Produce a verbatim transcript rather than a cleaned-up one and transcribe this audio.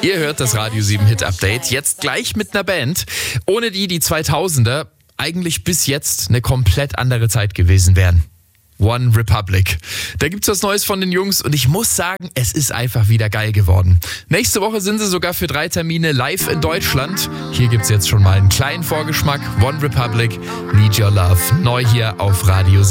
Ihr hört das Radio sieben Hit Update jetzt gleich mit einer Band, ohne die die zweitausender eigentlich bis jetzt eine komplett andere Zeit gewesen wären. One Republic. Da gibt's was Neues von den Jungs und ich muss sagen, es ist einfach wieder geil geworden. Nächste Woche sind sie sogar für drei Termine live in Deutschland. Hier gibt's jetzt schon mal einen kleinen Vorgeschmack. One Republic, Need Your Love. Neu hier auf Radio sieben.